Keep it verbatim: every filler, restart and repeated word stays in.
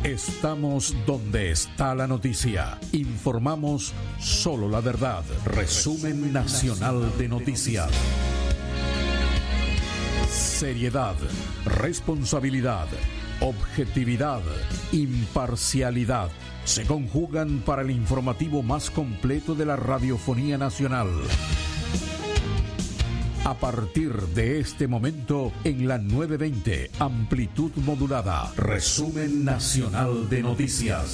Estamos donde está la noticia. Informamos solo la verdad. Resumen nacional de noticias. Seriedad, responsabilidad, objetividad, imparcialidad se conjugan para el informativo más completo de la radiofonía nacional. A partir de este momento, en la nueve veinte, amplitud modulada, resumen nacional de noticias.